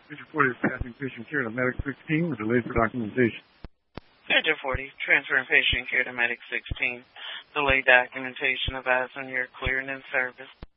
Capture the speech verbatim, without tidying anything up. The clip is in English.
Major forty is passing patient care to Medic sixteen with delay for documentation. Major forty, transferring patient care to Medic sixteen. Delay documentation of as when you're cleared in service.